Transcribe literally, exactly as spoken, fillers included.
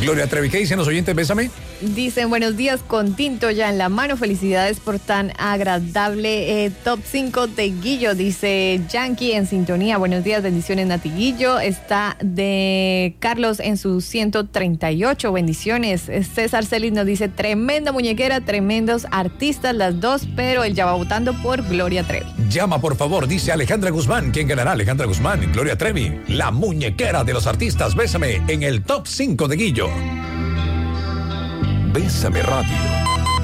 Gloria Trevi, ¿qué dicen los oyentes? Bésame. Dicen, buenos días, con tinto ya en la mano. Felicidades por tan agradable eh, top cinco de Guillo. Dice Yankee en sintonía. Buenos días, bendiciones, Nati Guillo. Está de Carlos en su ciento treinta y ocho. Bendiciones. César Celis nos dice, tremenda muñequera, tremendos artistas las dos, pero él ya va votando por Gloria Trevi. Llama, por favor, dice Alejandra Guzmán. ¿Quién ganará? Alejandra Guzmán, Gloria Trevi, la muñequera de los artistas. Bésame en el top cinco de Guillo. Bésame Radio.